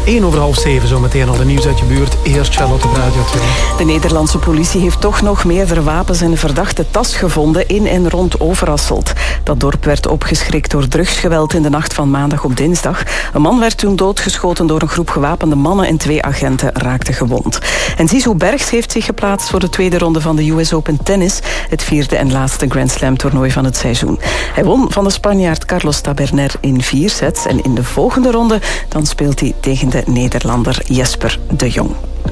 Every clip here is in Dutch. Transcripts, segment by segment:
7:01 zometeen al de nieuws uit je buurt. Eerst Charlotte op Radio 2. De Nederlandse politie heeft toch nog meerdere wapens en een verdachte tas gevonden in en rond Overasselt. Dat dorp werd opgeschrikt door drugsgeweld in de nacht van maandag op dinsdag. Een man werd toen doodgeschoten door een groep gewapende mannen en 2 agenten raakten gewond. En Zizou Bergs heeft zich geplaatst voor de tweede ronde van de US Open Tennis, het 4e en laatste Grand Slam toernooi van het seizoen. Hij won van de Spanjaard Carlos Taberner in 4 sets en in de volgende ronde dan speelt hij tegen de Nederlander Jesper de Jong.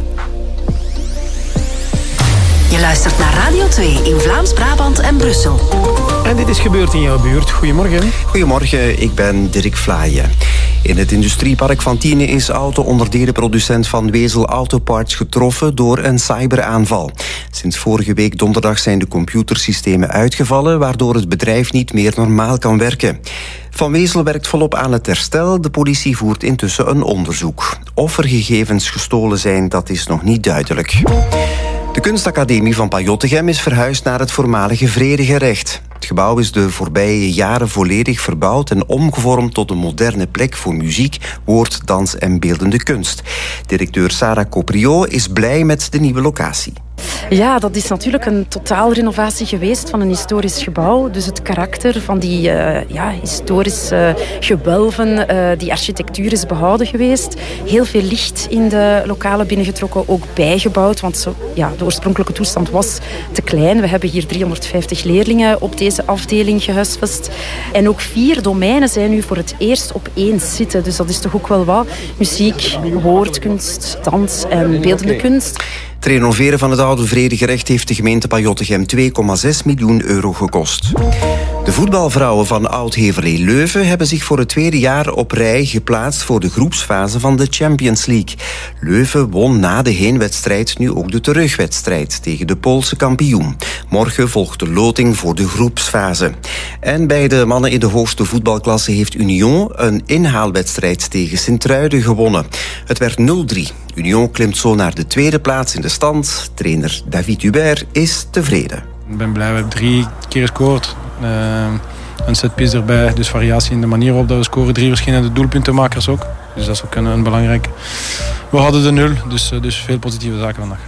Je luistert naar Radio 2 in Vlaams-Brabant en Brussel. En dit is gebeurd in jouw buurt. Goedemorgen. Goedemorgen, ik ben Dirk Vlaaien. In het industriepark van Tiene is auto-onderdelenproducent Van Wezel Autoparts getroffen door een cyberaanval. Sinds vorige week donderdag zijn de computersystemen uitgevallen, waardoor het bedrijf niet meer normaal kan werken. Van Wezel werkt volop aan het herstel. De politie voert intussen een onderzoek. Of er gegevens gestolen zijn, dat is nog niet duidelijk. De kunstacademie van Pajottegem is verhuisd naar het voormalige Vredegerecht. Het gebouw is de voorbije jaren volledig verbouwd en omgevormd tot een moderne plek voor muziek, woord, dans en beeldende kunst. Directeur Sarah Copriot is blij met de nieuwe locatie. Ja, dat is natuurlijk een totaalrenovatie geweest van een historisch gebouw. Dus het karakter van die historische gewelven, die architectuur is behouden geweest. Heel veel licht in de lokalen binnengetrokken, ook bijgebouwd. Want de oorspronkelijke toestand was te klein. We hebben hier 350 leerlingen op deze afdeling gehuisvest. En ook 4 domeinen zijn nu voor het eerst op 1 zitten. Dus dat is toch ook wel wat. Muziek, woordkunst, dans en beeldende kunst. Het renoveren van het oude Vredegerecht heeft de gemeente Pajottegem 2,6 miljoen euro gekost. De voetbalvrouwen van Oud-Heverlee Leuven hebben zich voor het tweede jaar op rij geplaatst voor de groepsfase van de Champions League. Leuven won na de heenwedstrijd nu ook de terugwedstrijd tegen de Poolse kampioen. Morgen volgt de loting voor de groepsfase. En bij de mannen in de hoogste voetbalklasse heeft Union een inhaalwedstrijd tegen Sint-Truiden gewonnen. Het werd 0-3. Union klimt zo naar de tweede plaats in de stand. Trainer David Hubert is tevreden. Ik ben blij, we hebben 3 keer gescoord. Een setpiece erbij, dus variatie in de manier waarop dat we scoren. 3 verschillende doelpuntenmakers ook. Dus dat is ook een belangrijke. We hadden de 0, dus veel positieve zaken vandaag.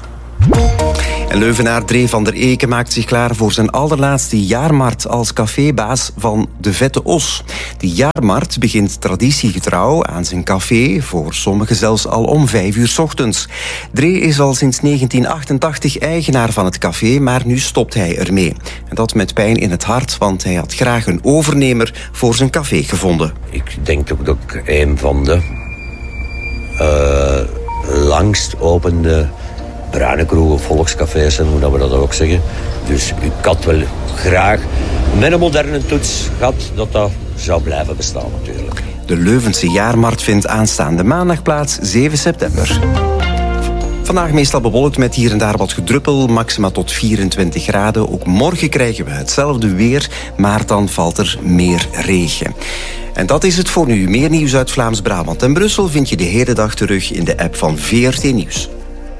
En Leuvenaar Dree van der Eken maakt zich klaar voor zijn allerlaatste jaarmarkt als cafébaas van de Vette Os. Die jaarmarkt begint traditiegetrouw aan zijn café, voor sommigen zelfs al om 5 uur 's ochtends. Dree is al sinds 1988 eigenaar van het café, maar nu stopt hij ermee. En dat met pijn in het hart, want hij had graag een overnemer voor zijn café gevonden. Ik denk ook dat ik een van de langst opende bruine kroegen, volkscafés en hoe dat we dat ook zeggen. Dus ik had wel graag met een moderne toets gehad dat zou blijven bestaan natuurlijk. De Leuvense jaarmarkt vindt aanstaande maandag plaats, 7 september. Vandaag meestal bewolkt met hier en daar wat gedruppel, maxima tot 24 graden. Ook morgen krijgen we hetzelfde weer, maar dan valt er meer regen. En dat is het voor nu. Meer nieuws uit Vlaams-Brabant en Brussel vind je de hele dag terug in de app van VRT Nieuws.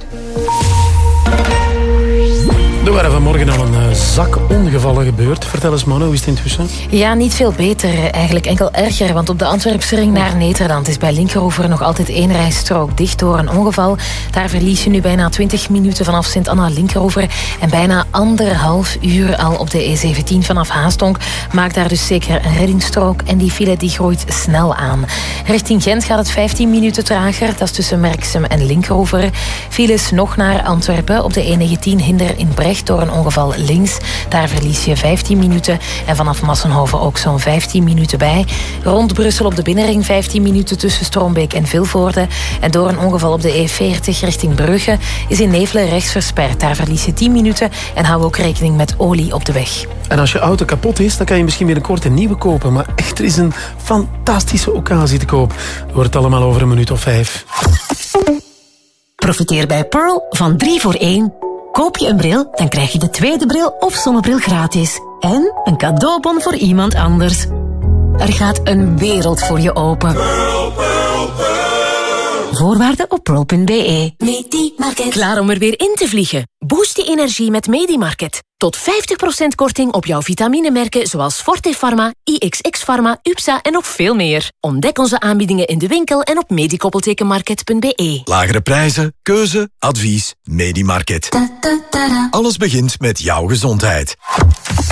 Er waren vanmorgen al een zak ongevallen gebeurd. Vertel eens, Manu, hoe is het intussen? Ja, niet veel beter. Eigenlijk enkel erger. Want op de Antwerpse ring naar Nederland is bij Linkeroever nog altijd 1 rijstrook dicht door een ongeval. Daar verlies je nu bijna 20 minuten vanaf Sint-Anna Linkeroever. En bijna 1,5 uur al op de E17 vanaf Haastonk. Maakt daar dus zeker een reddingsstrook. En die file die groeit snel aan. Richting Gent gaat het 15 minuten trager. Dat is tussen Merksem en Linkeroever. Files nog naar Antwerpen op de E19 Hinder in Brecht door een ongeval links. Daar verlies je 15 minuten. En vanaf Massenhoven ook zo'n 15 minuten bij. Rond Brussel op de binnenring 15 minuten tussen Stroombeek en Vilvoorde. En door een ongeval op de E40 richting Brugge is in Nevelen rechts versperd. Daar verlies je 10 minuten en hou ook rekening met olie op de weg. En als je auto kapot is, dan kan je misschien binnenkort een nieuwe kopen. Maar echt, er is een fantastische occasie te koop. Hoor het allemaal over een minuut of 5. Profiteer bij Pearl van 3 voor 1. Koop je een bril, dan krijg je de tweede bril of zonnebril gratis. En een cadeaubon voor iemand anders. Er gaat een wereld voor je open. Voorwaarden op pearl.be. Medimarket. Klaar om er weer in te vliegen? Boost je energie met Medimarket. Tot 50% korting op jouw vitaminemerken zoals Forte Pharma, IXX Pharma, UPSA en nog veel meer. Ontdek onze aanbiedingen in de winkel en op medikoppeltekenmarket.be. Lagere prijzen, keuze, advies, Medimarket. Alles begint met jouw gezondheid.